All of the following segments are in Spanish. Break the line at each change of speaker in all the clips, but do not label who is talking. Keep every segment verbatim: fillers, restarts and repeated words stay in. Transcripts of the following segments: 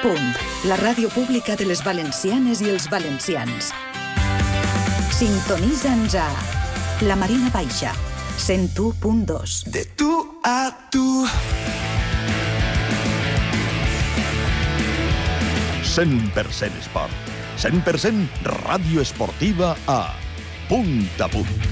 Punt, la ràdio pública de les valencianes i els valencians. Sintonitza'ns a La Marina Baixa, cent u punt dos.
De tu a tu.
cent per cent esport. cent per cent ràdio esportiva a Punt a Punt.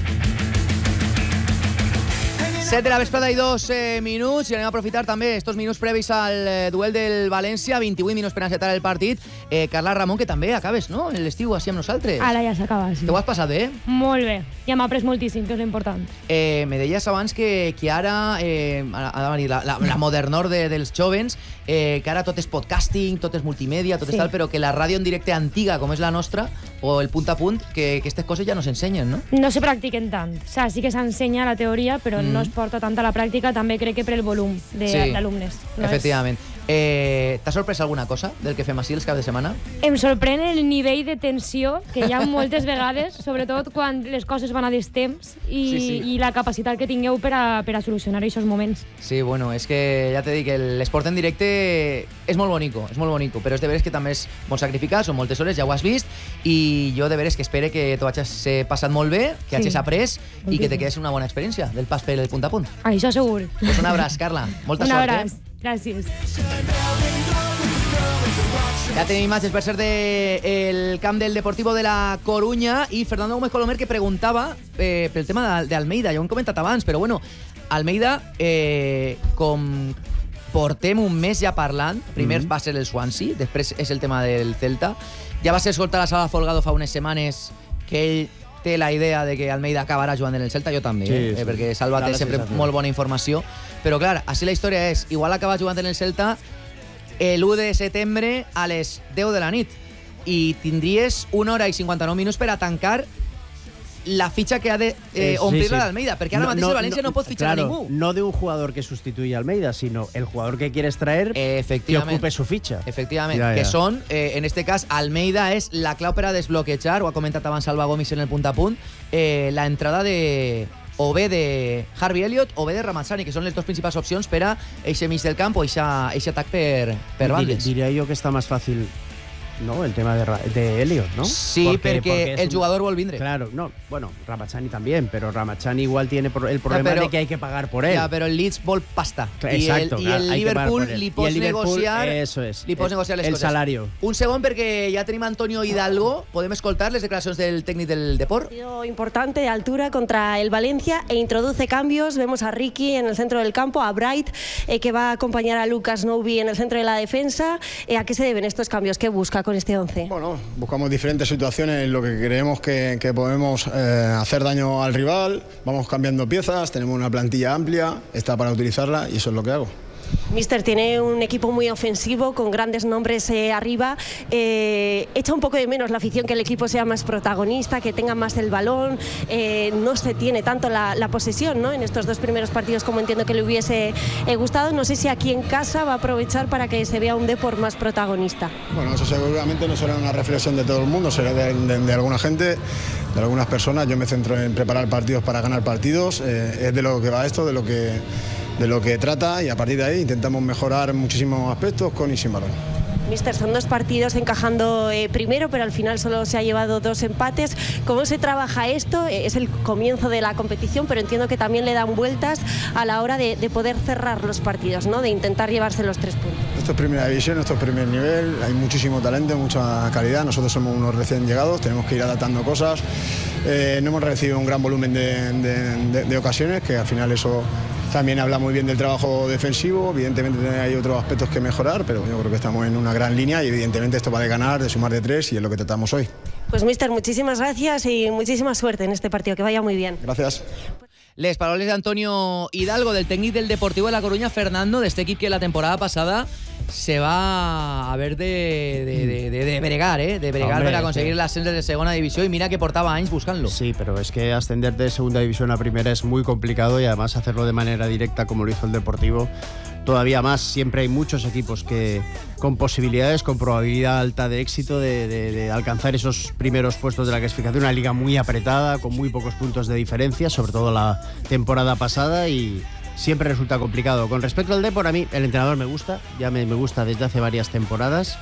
set de la vesprada i dos eh, minuts i anem a aprofitar també estos minuts previs al eh, duel del València, vint-i-vuit minuts per encetar el partit. Eh, Carla Ramon, que també acabes, no?, l'estiu així amb nosaltres.
Ara ja s'acaba, sí.
Te ho has passat bé?
Molt bé. Ja m'ha après moltíssim, que és important.
Eh, me deies abans que, que ara eh, ha de venir la, la, la modernor de, dels jovens, eh, que ara tot és podcasting, tot és multimèdia, tot
Sí.
és tal, però que la ràdio en directe antiga, com és la nostra, o el punt a punt, que, que aquestes coses ja no s'ensenyen, no?
No se practiquen tant. O sigui, sí que s'ensenya la teoria, però
Mm.
no es porta tant a la pràctica, també crec que per el volum de-
Sí.
d'alumnes. No
Efectivament. Eh, T'ha sorprès alguna cosa del que fem així els caps de setmana?
és... Em sorprèn el nivell de tensió que hi ha moltes vegades, sobretot quan les coses van a destemps i,
Sí, sí.
i la capacitat que tingueu per a, per a solucionar aquests moments.
Sí, bueno, és que ja t'he dit que l'esport en directe és molt bonico, és molt bonico, però és de veres que també és molt sacrificat, són moltes hores, ja ho has vist, i jo de veres que espere que t'ho hagis eh, passat molt bé, que
Sí.
hagis après i que te
Moltíssim.
quedes una bona experiència del pas pel punt a punt.
Això segur.
Pues un abraç, Carla. Molta
Un
sort,
abraç.
eh?
Gràcies.
Ja tenim imatges, per cert, del camp del Deportivo de la Coruña i Fernando Gómez Colomer, que preguntava eh, pel tema d'Almeida. Ja ho hem comentat abans, però bueno, Almeida, eh, com portem un mes ja parlant, primer mm -hmm. va ser el Swansea, després és el tema del Celta, ja va ser escoltar a Salva Folgado fa unes setmanes que ell té la idea de que Almeida acabarà jugant en el Celta, jo també,
Sí,
eh?
sí.
perquè Salva
Da
té
la
sempre
sensació.
molt bona informació, però clar, així la història és, igual acaba jugant en el Celta l'u de setembre a les deu de la nit i tindries una hora i cinquanta-nou minuts per a tancar la fitxa que ha de eh,
Eh, sí,
omplir-la
sí.
d'Almeida, perquè ara mateix el València no, pot fitxar
claro,
a ningú.
No de un jugador que sustituye a Almeida, sino el jugador que quieres traer que
Efectivament.
ocupe su ficha.
Efectivament,
Ja, ja.
que són, eh, en este cas, Almeida és la clau per a desbloquejar, ho ha comentat abans Salva Gomis en el punt a punt, eh, la entrada de o bé de Harvey Elliott o bé de Ramazzani, que són les dues principals opcions per a eixe mig del camp o eixe atac per, per bandes.
Diría yo que está más fácil, ¿no?, el tema de, Ra- de Elliot, ¿no?
Sí,
Porque-
perquè
porque es
el
un-
jugador vol vindre.
Claro, no, bueno, Ramachani también, pero Ramachani igual tiene pro- el problema
pero-
de que hay que pagar por él.
Ja, però el Leeds vol pasta.
Claro,
I el,
exacto,
i
claro,
el
hay que pagar
Liverpool
por él.
li
Y
pots
el Liverpool,
negociar,
eso es,
li pots
el-
negociar les
el
coses.
salario.
Un segon, perquè ja tenim Antonio Hidalgo. Podem escoltar les declaracions del tècnic del Deport?
Partido importante de altura contra el Valencia e introduce cambios. Vemos a Ricky en el centro del campo, a Bright eh, que va a acompañar a Lucas Novi en el centro de la defensa. Eh, ¿A qué se deben estos cambios? ¿Qué busca con este once?
Bueno, buscamos diferentes situaciones en lo que creemos que, que podemos eh, hacer daño al rival. Vamos cambiando piezas, tenemos una plantilla amplia, está para utilizarla y eso es lo que hago.
Mister tiene un equipo muy ofensivo con grandes nombres eh, arriba. Eh, echa un poco de menos la afición que el equipo sea más protagonista, que tenga más el balón. Eh, no se tiene tanto la, la posesión, ¿no?, en estos dos primeros partidos como entiendo que le hubiese eh, gustado. No sé si aquí en casa va a aprovechar para que se vea un Depor más protagonista.
Bueno, eso seguramente no será una reflexión de todo el mundo, será de, de- de alguna gente, de algunas personas. Yo me centro en preparar partidos para ganar partidos. Eh, es de lo que va esto, de lo que, de lo que trata, y a partir de ahí intentamos mejorar muchísimos aspectos con y sin balón.
Mister, son dos partidos encajando eh, primero, pero al final solo se ha llevado dos empates. ¿Cómo se trabaja esto? Eh, es el comienzo de la competición, pero entiendo que también le dan vueltas a la hora de, de poder cerrar los partidos, ¿no?, de intentar llevarse los tres puntos.
Esto es primera división, esto es primer nivel, hay muchísimo talento, mucha calidad. Nosotros somos unos recién llegados, tenemos que ir adaptando cosas. Eh, no hemos recibido un gran volumen de, de- de- de ocasiones, que al final eso también habla muy bien del trabajo defensivo. Evidentemente hay otros aspectos que mejorar, pero yo creo que estamos en una gran línea y evidentemente esto va de ganar, de sumar de tres, y es lo que tratamos hoy.
Pues Mister, muchísimas gracias y muchísima suerte en este partido, que vaya muy bien.
Gracias.
Les paraules d'Antonio Hidalgo, del tècnic del Deportivo de la Coruña, Fernando, d'este equip que la temporada passada se va a ver de, de, de, de, de bregar, ¿eh? De bregar
Hombre,
para conseguir
sí.
l'ascens de segona divisió, y mira que portaba años buscando.
Sí, pero es que ascender de segunda división a primera es muy complicado, y además hacerlo de manera directa como lo hizo el Deportivo todavía más. Siempre hay muchos equipos que con posibilidades, con probabilidad alta de éxito de, de, de alcanzar esos primeros puestos de la clasificación. Una liga muy apretada, con muy pocos puntos de diferencia, sobre todo la temporada pasada, y siempre resulta complicado. Con respecto al Depor, a mí el entrenador me gusta, ya me, me gusta desde hace varias temporadas.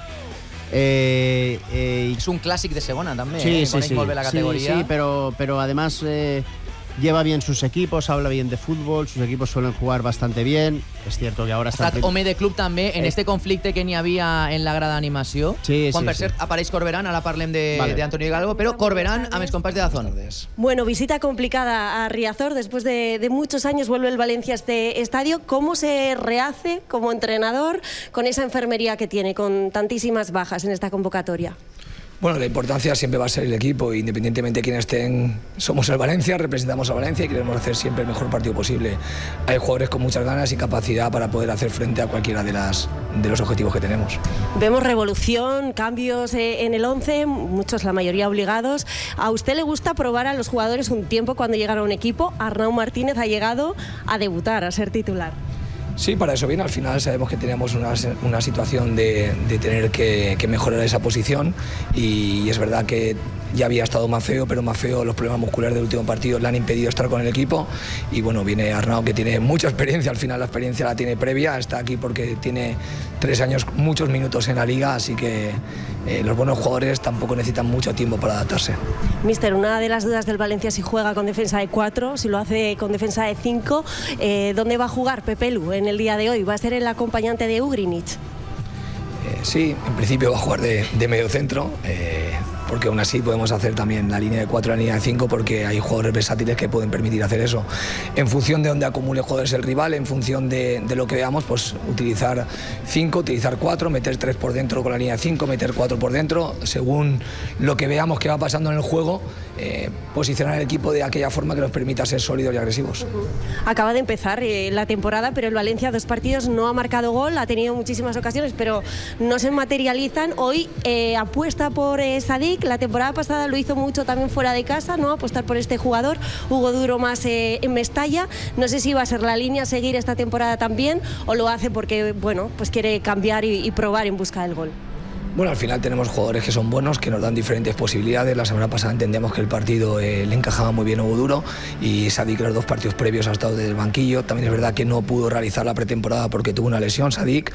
Eh, eh,
es un clásico de segona también,
sí,
eh,
sí,
con
sí,
la categoría.
Sí, sí, pero, pero además eh, lleva bien sus equipos, habla bien de fútbol, sus equipos suelen jugar bastante bien. Es cierto que ahora
està
está...
home de club també en eh. este conflicte que n'hi havia en la grada d'animació.
Sí,
Quan
sí,
per
sí.
cert apareix Corberán, ara parlem de,
vale.
de Antonio Hidalgo, pero Corberán amb els companys de Dazón.
Bueno, visita complicada a Riazor, después de, de muchos años vuelve el Valencia a este estadio. ¿Cómo se rehace como entrenador con esa enfermería que tiene, con tantísimas bajas en esta convocatoria?
Bueno, la importancia siempre va a ser el equipo, independientemente de quién estén. Somos el Valencia, representamos a Valencia y queremos hacer siempre el mejor partido posible. Hay jugadores con muchas ganas y capacidad para poder hacer frente a cualquiera de, las, de los objetivos que tenemos.
Vemos revolución, cambios eh, en el once, muchos, la mayoría obligados. ¿A usted le gusta probar a los jugadores un tiempo cuando llegan a un equipo? Arnau Martínez ha llegado a debutar, a ser titular.
Sí, para eso viene. Al final sabemos que teníamos una, una situación de, de tener que, que mejorar esa posición y, y es verdad que ya había estado Mafeo, pero Mafeo, los problemas musculares del último partido le han impedido estar con el equipo y bueno, viene Arnau que tiene mucha experiencia, al final la experiencia la tiene previa, está aquí porque tiene tres años, muchos minutos en la liga, así que eh, los buenos jugadores tampoco necesitan mucho tiempo para adaptarse.
Mister, una de las dudas del Valencia es si juega con defensa de cuatro, si lo hace con defensa de cinco, eh, ¿dónde va a jugar Pepelu en el día de hoy? ¿Va a ser el acompañante de Ugrinic?
Eh, sí, en principio va a jugar de, de medio centro, eh, porque aún así podemos hacer también la línea de cuatro, la línea de cinco, porque hay jugadores versátiles que pueden permitir hacer eso. En función de donde acumule jugadores el rival, en función de, de lo que veamos, pues utilizar cinco, utilizar cuatro, meter tres por dentro con la línea de cinco, meter cuatro por dentro, según lo que veamos que va pasando en el juego, eh, posicionar el equipo de aquella forma que nos permita ser sólidos y agresivos.
Acaba de empezar eh, la temporada, pero el Valencia dos partidos no ha marcado gol, ha tenido muchísimas ocasiones, pero no se materializan. Hoy eh, apuesta por eh, Sadik. La temporada pasada lo hizo mucho también fuera de casa, ¿no? Apostar por este jugador. Hugo Duro más eh, en Mestalla. No sé si va a ser la línea a seguir esta temporada también o lo hace porque, bueno, pues quiere cambiar y, y probar en busca del gol.
Bueno, al final tenemos jugadores que son buenos, que nos dan diferentes posibilidades. La semana pasada entendemos que el partido eh, le encajaba muy bien a Hugo Duro y Sadik los dos partidos previos ha estado desde el banquillo. También es verdad que no pudo realizar la pretemporada porque tuvo una lesión, Sadik,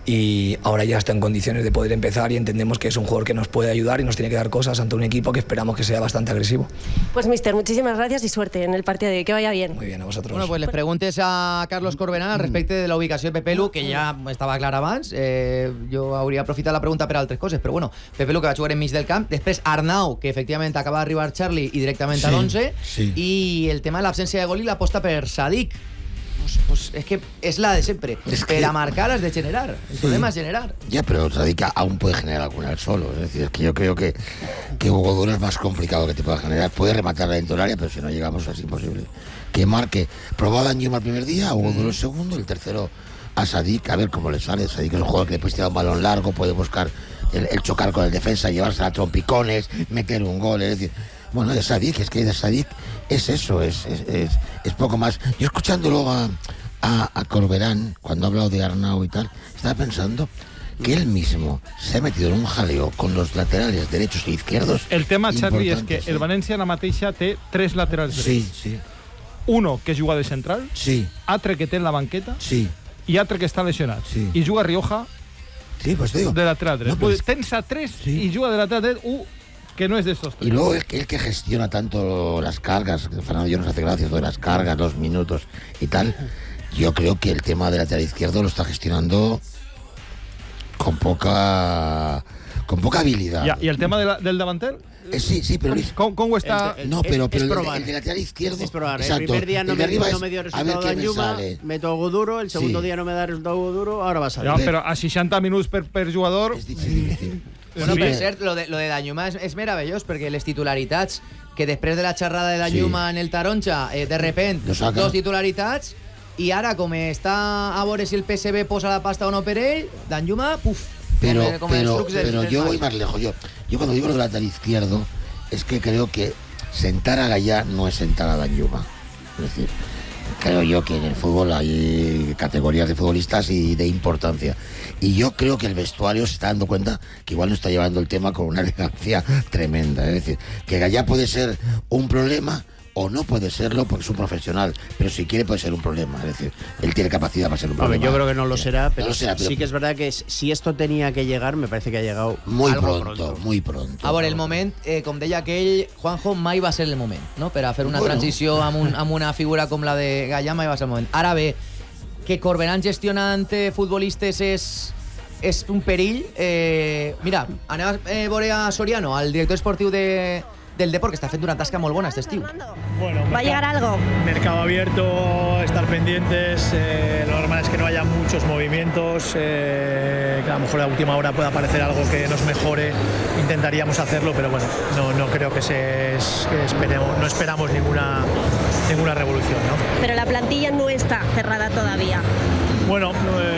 y ahora ya está en condiciones de poder empezar y entendemos que es un jugador que nos puede ayudar y nos tiene que dar cosas ante un equipo que esperamos que sea bastante agresivo.
Pues, mister, muchísimas gracias y suerte en el partido de hoy. Que vaya bien.
Muy bien, a vosotros.
Bueno, pues les preguntes a Carlos Corberán al respecte de la ubicació de Pepelu, que ja estava clar abans. Eh, jo hauria aprofitat la pregunta per altres coses, però bueno, Pepelu que va jugar enmig del camp, després Arnau, que efectivament acaba d'arribar Charlie i directament sí, a l'onze, sí. I el tema de l'absència de gol i l'aposta per Sadik. Pues, pues es que es la de siempre. Es que... Pero a marcar es de generar. El sí. problema es generar.
Ya, pero Sadik aún puede generar alguna él solo. Es decir, es que yo creo que, que Hugo Duro es más complicado que te pueda generar. Puede rematar la dentro del área, pero si no llegamos es imposible. Que marque. Probó a Danjuma el primer día, Hugo Duro el segundo, el tercero a Sadik, a ver cómo le sale. Sadik es un jugador que después tira un balón largo, puede buscar el, el chocar con el defensa, llevarse a trompicones, meter un gol. Es decir, bueno, de Sadik, es que de Sadik es eso, es, es, es, es poco más. Yo escuchándolo a, a, a Corberán, cuando ha hablado de Arnau y tal, estaba pensando que él mismo se ha metido en un jaleo con los laterales derechos e izquierdos.
El tema, Charlie, és que sí. el València la mateixa té tres laterals drets.
Sí, sí.
Uno que juga de central,
sí.
altre que té en la banqueta,
sí.
i altre que està lesionat.
Sí.
I juga Rioja
sí, pues digo.
de lateral dret.
No, pues...
Tens a tres
sí.
y juga de lateral dret, uh, que no es de estos tres.
Y luego el que, el que gestiona tanto las cargas, Fernando yo nos hace gracia, de las cargas, los minutos y tal, yo creo que el tema del lateral izquierdo lo está gestionando con poca con poca habilidad.
Ya, ¿y el tema de la, del davanter?
Eh, sí, sí, pero Luis,
¿Cómo, cómo está?
El, el, no, pero,
es,
pero
es
el,
probar.
el de lateral izquierdo.
Es probar.
Exacto.
El primer día no,
el
me,
me,
no me dio resultado
de
Danjuma, meto Hugo Duro, el segundo sí. día no me da resultado Hugo Duro, ahora va a salir.
Ja, però a seixanta minuts per, per jugador...
És difícil.
Bueno, per cert, lo de, lo de Danjuma és, és meravellós, perquè les titularitats, que després de la xerrada de Danjuma sí. en el Taronja, eh, de repent, dos titularitats, i ara, com està a veure si el P S V posa la pasta o no per ell, Danjuma, puf,
pero,
com, com
pero,
els trucs
pero
del,
yo
del
voy más lejos. Yo, yo cuando digo lo del lateral izquierdo, es que creo que sentar a Gallá no es sentar a Danjuma. Es decir, creo yo que en el fútbol hay categorías de futbolistas y de importancia. Y yo creo que el vestuario se está dando cuenta que igual no está llevando el tema con una elegancia tremenda. Es decir, que Gallá puede ser un problema o no puede serlo porque es un profesional, pero si quiere puede ser un problema, es decir, él tiene capacidad para ser un problema.
Yo creo que no lo será, pero,
no lo será, pero
sí que es verdad que si esto tenía que llegar, me parece que ha llegado
muy
algo
pronto,
pronto,
muy pronto.
A veure, el moment, eh, com deia aquell, Juanjo, mai va ser el moment, no? Per a fer una
Bueno.
transició amb, un, amb una figura com la de Gallà mai va ser el moment. Ara bé, que Corberán gestionant eh, futbolistes és, és un perill. Eh, mira, anem a eh, veure a Soriano, el director esportiu de, del Depor, que està fent una tasca molt bona este estiu.
Bueno,
¿Va a llegar algo?
mercado abierto, estar pendientes, eh, lo normal es que no haya muchos movimientos, eh, que a lo mejor a última hora pueda aparecer algo que nos mejore, intentaríamos hacerlo, pero bueno, no, no creo que, se, que esperemos, no esperamos ninguna, ninguna revolución, ¿no?
Pero la plantilla no está cerrada todavía.
Bueno,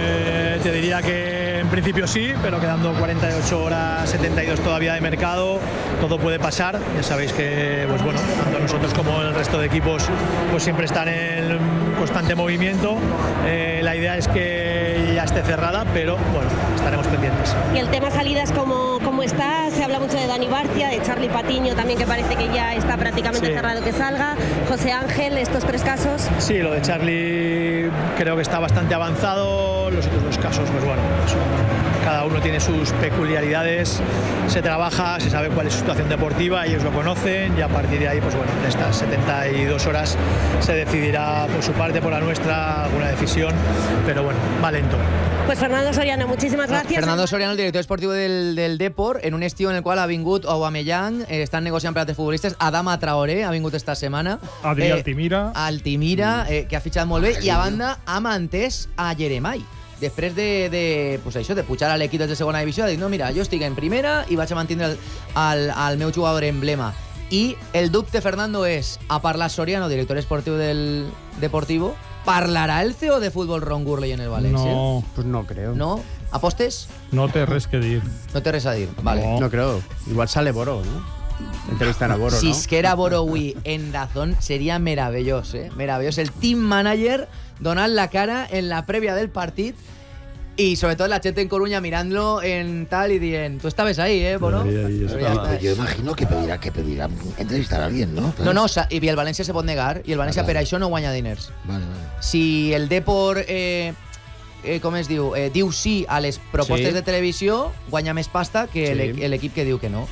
eh, te diría que en principio sí, pero quedando cuarenta y ocho horas, setenta y dos todavía de mercado, todo puede pasar. Ya sabéis que, pues bueno, tanto nosotros como el resto de equipos, pues siempre están en constante movimiento. Eh, la idea es que ya esté cerrada, pero bueno, estaremos pendientes.
Y el tema salidas, ¿cómo, cómo está? Se habla mucho de Dani Barcia, de Charly Patiño también, que parece que ya está prácticamente
Sí.
cerrado que salga. José Ángel, estos tres casos.
Sí, lo de Charly creo que está bastante avanzado. Los otros dos casos, pues bueno, son- cada uno tiene sus peculiaridades. Se trabaja, se sabe cuál es su situación deportiva, ellos lo conocen y a partir de ahí, pues bueno, en estas setenta y dos horas se decidirá por su parte, por la nuestra, alguna decisión, pero bueno, va lento.
Pues Fernando Soriano, muchísimas gracias.
Fernando Soriano, el director esportiu del, del Depor, en un estiu en el qual ha vingut Aubameyang, eh, estan negociant per altres futbolistes, Adama Traoré ha vingut esta setmana.
Adrià Altimira.
Altimira, eh, que ha fitxat molt bé, i a banda ha mantès a Jeremai. Després de, de, pues això, de pujar a l'equip de segona divisió, ha dit, no, mira, jo estic en primera i vaig a mantindre el, el, el meu jugador emblema. I el dubte, Fernando, és, a parlar Soriano, director esportiu del Deportivo, parlarà el C E O de futbol Ron Gurley en el València?
No,
Pues no creo.
No? Apostes?
no té res que dir.
No té res a dir. Vale.
No.
No creo. Igual sale Boro, ¿no? Entrevistan a Boro,
Si
¿no?
es que era Borowi en Dazón, sería maravilloso, ¿eh? Maravilloso. El team manager donant la cara en la previa del partit y sobre todo la gente en Coruña mirándolo en tal y diciendo, tú estabas ahí, ¿eh, Boro?
Ahí, ahí
Pero
estaba.
ya está.
Pero yo imagino que pedirá, que pedirá entrevistar a alguien, ¿no?
No, no, o sea, y el València se pot negar i el València
Ah,
per
clar.
això no guanya diners.
Vale, vale.
Si el Depor, eh, eh, com es diu, eh, diu sí a les propostes
Sí.
de televisió, guanya més pasta que
Sí.
l'e- l'equip que diu que no.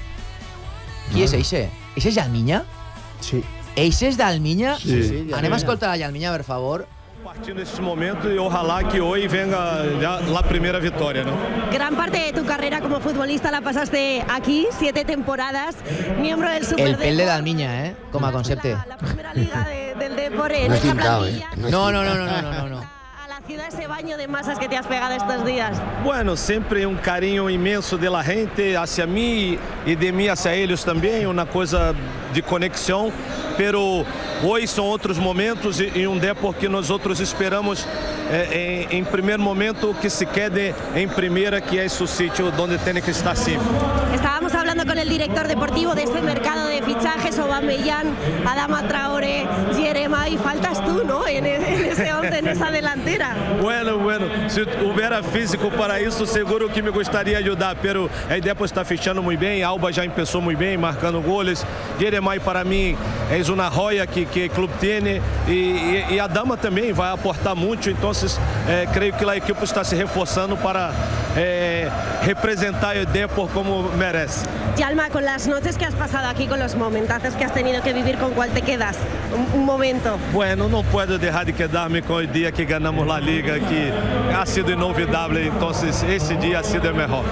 Qui és eixe? Eixe és Jalmiña?
Sí.
Eixe és d'Almiña?
Sí, sí,
Anem a escoltar a Jalmiña, per favor.
Partindo desse momento y ojalá que hoy venga ya la primera victoria, ¿no?
Gran parte de tu carrera como futbolista la pasaste aquí, siete temporadas, miembro del Super
El pel de
Depor,
Dalmiña, eh? Com a concepte.
la, la primera liga de- del Depor en
No es
esa
pintado, ¿eh?
plantilla.
es
No, no,
pintado.
no, no, no, no, no.
A la ciudad, ese baño de masas que te has pegado estos días.
Bueno, sempre um carinho imenso de la gente hacia mí y de mí hacia ellos también, una cosa de conexión, pero hoy son otros momentos y, y un Depor que nosotros esperamos eh, en, en primer momento que se quede en primera, que es su sitio donde tiene que estar siempre.
Estábamos hablando con el director deportivo de ese mercado de fichajes, Aubameyang, Adama Traoré, Jeremai, faltas tú, ¿no? En, e- en ese once, en esa delantera.
Bueno, bueno, se hubiera físico para isso, seguro que me gostaria de ajudar, pero a Depor está fechando muito bem, Alba já começou muito bem, marcando goles, Jeremai para mim é uma joia que, que o clube tem e, e, e a Dama também vai aportar muito, então eh, creio que a equipe está se reforçando para eh, representar o Depor como merece.
Yalma, con las noches que has pasado aquí, con los momentazos que has tenido que vivir, ¿con cuál te quedas? Un, un momento.
Bueno, não puedo deixar de quedar-me com o dia que ganhamos La Liga, que ha sido inolvidável, então esse dia ha sido o melhor.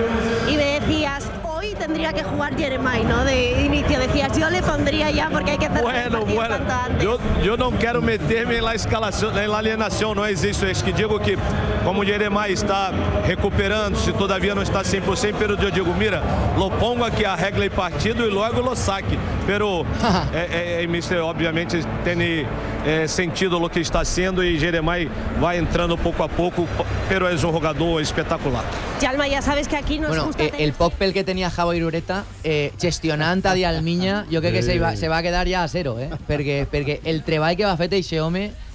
Y me decías, hoy tendría que jugar Jeremai, ¿no? De inicio decías, yo le pondría ya porque hay que hacer
Bueno, bueno, eu, eu não quero meter-me na escalação, na alienação, não existe isso. Que digo que, como o Jeremai está recuperando, se todavia não está cem por cento, pero eu digo, mira, lo pongo aqui a regra e partido e logo lo saque. Pero, é, é, é, mister, obviamente, tem é, sentido o que está sendo e Jeremai vai entrando pouco a pouco, pero é um jogador espetacular.
Yalma, ya sabes que aquí nos
Bueno,
gusta
eh,
hacer-
el poc pel que tenia Javo Irureta, eh, gestionant a Dialmiña, jo crec que se va, se va quedar ja a zero, eh? Perquè, perquè el treball que va fer eixe home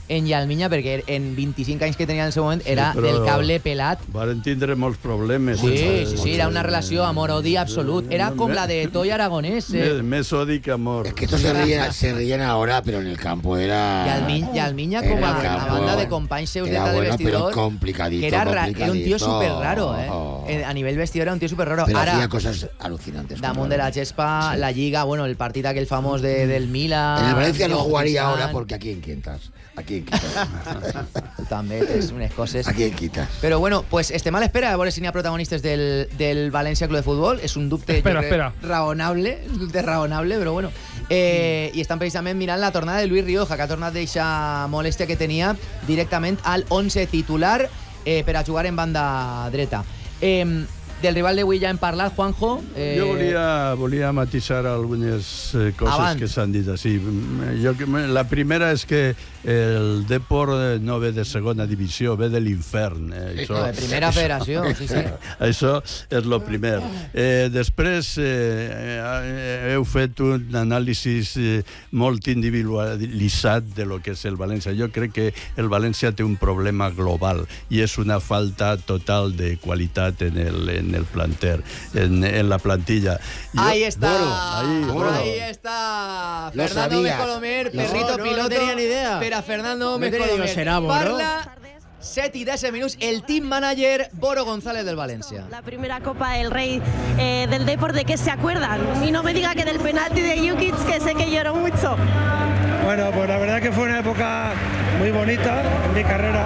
en Yalminya, perquè en vint-i-cinc anys que tenia en el seu moment era
Sí, però
del cable pelat.
Varen tindre molts problemes.
Sí, sí, sí, era una relació amor-odi absolut. Era com la de Toy Aragonés. Eh.
Més odi que amor.
Es que estos se ríen, se ríen ahora, pero en el campo era...
Yalminya, Yalminya com a, a banda de companys seus
era
dentro
bueno,
del vestidor,
pero complicadito,
que era, ra-
complicadito.
era un tío súper raro, eh?
Oh.
A nivel vestidor era un tío súper raro.
Pero
Ara,
hacía cosas alucinantes.
damunt de la gespa,
Sí.
la Lliga, bueno, el partit aquell famós de, del Milan...
En el Valencia no
Johan
jugaría
Cruyff,
ahora porque aquí en quientas. Aquí en quitas.
Tu també tens unes coses...
Aquí en quitas.
Però bueno, pues estem a l'espera de veure si n'hi ha protagonistes del, del València Club de Futbol. És un dubte
Espera,
jo crec,
espera.
raonable, és un dubte raonable, però bueno. Eh, I estan precisament mirant la tornada de Luis Rioja, que ha tornat d'eixa molèstia que tenia directament al once titular eh, per a jugar en banda dreta. Eh, del rival d'avui ja hem parlat, Juanjo. Eh,
Jo volia, volia matisar algunes eh, coses
Avant.
que s'han dit així. Jo, la primera és que el Depor no ve de segona divisió, ve de l'infern. Eh,
No, de primera federació, sí, sí.
Això és el primer. Eh, després eh, eh, heu fet un anàlisi eh, molt individualitzat de lo que és el València. Jo crec que el València té un problema global i és una falta total de qualitat en el, en el planter, en, en la plantilla. Jo,
Ahí está.
Boro, ahí, Boro.
Ahí está.
Lo
Fernando
sabía.
Mescolomer,
No,
perrito
no, no
piloto.
tenía ni idea.
Per a Fernando
No tenía ni
Mescolomer.
idea, será Boro.
Parla set i deu minuts el team manager Boro González del València.
La primera Copa del Rey eh, del Depor, ¿de qué se acuerdan? Y no me diga que del penalti de Jukic, que sé que lloró mucho.
Bueno, pues la verdad que fue una época muy bonita en mi carrera.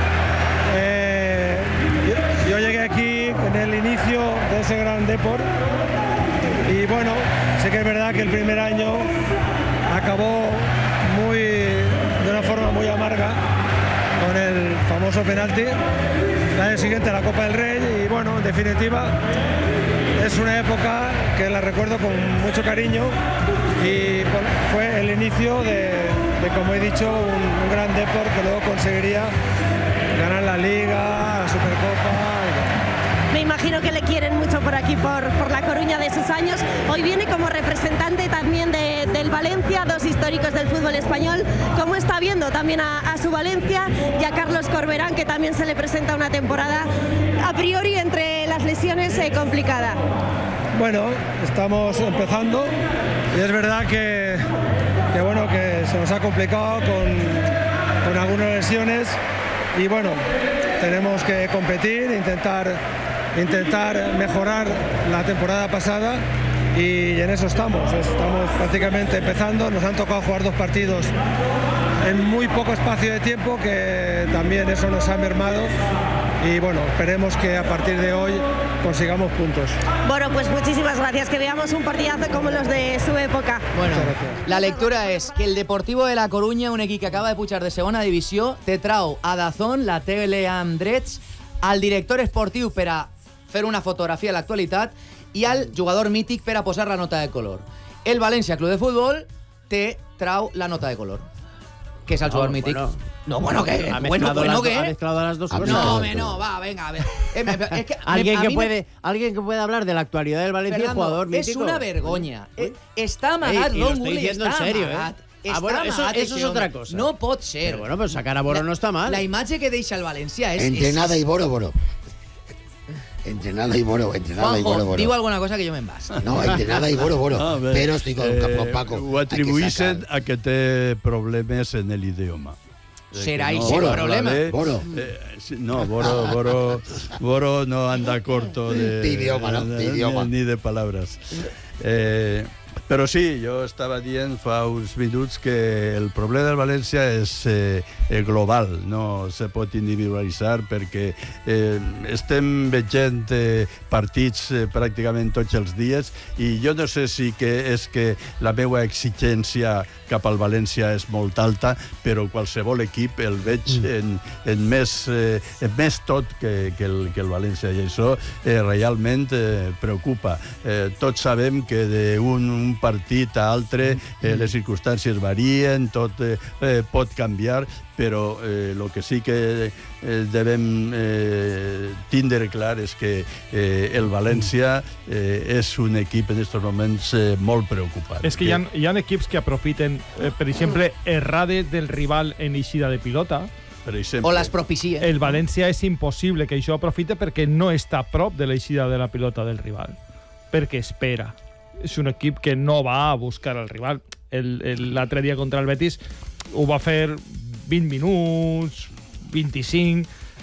Eh, yo, yo llegué aquí en el inicio de ese gran Depor y bueno, sé que es verdad que el primer año acabó muy, de una forma muy amarga con el famoso penalti. El año siguiente la Copa del Rey y bueno, en definitiva es una época que la recuerdo con mucho cariño y bueno, fue el inicio de, de, como he dicho, un, un gran Depor que luego conseguiría ganar la Liga, la Supercopa.
Me imagino que le quieren mucho por aquí, por, por La Coruña de sus años. Hoy viene como representante también de, del Valencia, dos históricos del fútbol español. ¿Cómo está viendo también a, a su Valencia y a Carlos Corberán, que también se le presenta una temporada a priori entre las lesiones eh, complicada?
Bueno, estamos empezando y es verdad que, que, bueno, que se nos ha complicado con, con algunas lesiones y bueno, tenemos que competir, intentar, intentar mejorar la temporada pasada y en eso estamos, estamos prácticamente empezando, nos han tocado jugar dos partidos en muy poco espacio de tiempo, que también eso nos ha mermado y bueno, esperemos que a partir de hoy consigamos puntos.
Bueno, pues muchísimas gracias, que veamos un partidazo como los de su época.
Bueno, la lectura és que el Deportivo de La Coruña, un equip que acaba de pujar de segona divisió, te trau a Dazón, la tele amb drets, al director esportiu per a fer una fotografia de l'actualitat i al jugador mític per a posar la nota de color. El València Club de Futbol te trau la nota de color, que és el jugador
No,
mític.
bueno.
No, bueno, ¿qué?
Ha
Bueno,
mezclado,
bueno,
las,
¿qué?
ha mezclado las dos
Ha
cosas.
No, me, no, va, venga, a ver. Eh, me- es que me-
Alguien
a
que
mí me-
puede, alguien que puede hablar de la actualidad del Valencia,
Fernando,
jugador mítico.
és una vergonya. Eh, Està amagat,
Ey, y lo
Ron
estoy
Gulli,
diciendo
està
en serio,
amagat.
¿eh?
Està
Ah, bueno, eso-
amagat,
eso es
ese
otra
home.
cosa.
No pot ser.
Pero bueno, pero sacar a Boro
La-
no está mal.
La imatge que deixa el València és...
Entrenada
és,
y Boro, Boro. Entrenada y Boro, entrenada y
Juanjo,
Boro, Boro.
diu alguna cosa que jo me'n vas.
No, entrenada y Boro, Boro.
A ver,
Pero estoy con,
eh,
con Paco.
Ho
Hay que
atribueixen
sacar.
a que té problemes en el idioma.
Serà
Que
ese
Boro,
problema.
vale.
Boro.
Eh, sí, no, Boro, Boro, Boro no anda corto de,
De idioma, ¿no? De idioma.
ni de palabras. Eh, però sí, jo estava dient fa uns minuts que el problema del València és eh, global, no se pot individualitzar perquè eh, estem veient eh, partits eh, pràcticament tots els dies i jo no sé si que és que la meva exigència cap al València és molt alta, però qualsevol equip el veig en, en, més, eh, en més tot que, que, el, que el València i això eh, realment eh, preocupa. Eh, tots sabem que d'un un partit a altre eh, les circumstàncies varien, tot eh, eh, pot canviar, però el eh, que sí que eh, devem eh, tindre clar és que eh, el València eh, és un equip en aquests moments eh, molt preocupant.
És que hi ha, hi ha equips que aprofiten, eh, per exemple, errades del rival en eixida de pilota,
per exemple.
O les propicien.
El València és impossible que això aprofite perquè no està a prop de l'eixida de la pilota del rival, perquè espera. És un equip que no va a buscar el rival. L'altre dia contra el Betis ho va fer vint minuts, vint-i-cinc,